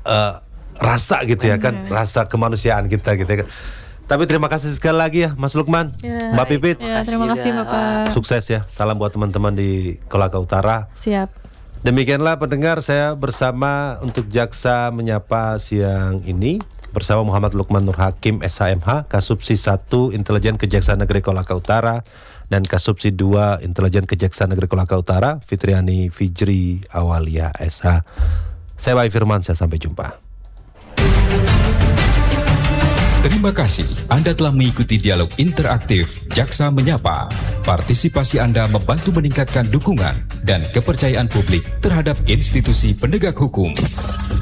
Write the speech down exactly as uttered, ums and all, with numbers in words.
uh, rasa gitu ya kan, rasa kemanusiaan kita gitu ya kan. Tapi terima kasih sekali lagi ya Mas Lukman, ya. Mbak Pipit. Ya, terima kasih Bapak. Sukses ya. Salam buat teman-teman di Kolaka Utara. Siap. Demikianlah pendengar, saya bersama untuk Jaksa Menyapa siang ini bersama Muhammad Lukman Nur Hakim S H M H, Kasubsi satu Intelijen Kejaksaan Negeri Kolaka Utara, dan Kasubsi dua Intelijen Kejaksaan Negeri Kolaka Utara, Fitriani Fijri Awalia S H. Saya Bayi Firman, saya sampai jumpa. Terima kasih Anda telah mengikuti dialog interaktif Jaksa Menyapa. Partisipasi Anda membantu meningkatkan dukungan dan kepercayaan publik terhadap institusi penegak hukum.